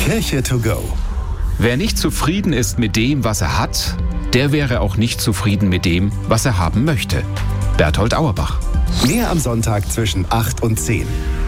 Kirche to go. Wer nicht zufrieden ist mit dem, was er hat, der wäre auch nicht zufrieden mit dem, was er haben möchte. Berthold Auerbach. Mehr am Sonntag zwischen 8 und 10.